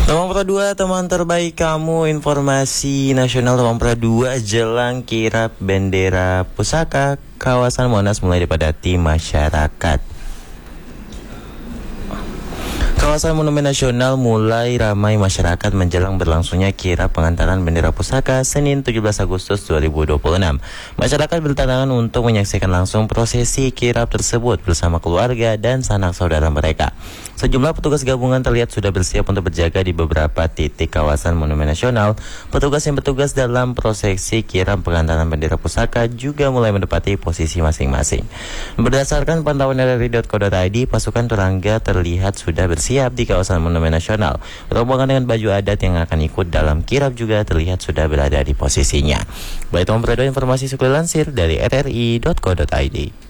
Teman Pro 2, teman terbaik kamu, informasi nasional Teman Pro 2 jelang kirap bendera pusaka kawasan Monas mulai dipadati masyarakat. Kawasan Monumen Nasional mulai ramai masyarakat menjelang berlangsungnya kirap pengantaran bendera pusaka Senin 17 Agustus 2026. Masyarakat berdatangan untuk menyaksikan langsung prosesi kirap tersebut bersama keluarga dan sanak saudara mereka. Sejumlah petugas gabungan terlihat sudah bersiap untuk berjaga di beberapa titik kawasan Monumen Nasional. Petugas yang bertugas dalam prosesi kirap pengantaran bendera pusaka juga mulai menempati posisi masing-masing. Berdasarkan pantauan RRI.co.id, pasukan Turangga terlihat sudah bersiap di kawasan Monumen Nasional. Rombongan dengan baju adat yang akan ikut dalam kirap juga terlihat sudah berada di posisinya. Baik teman berada informasi suku lansir dari RRI.co.id.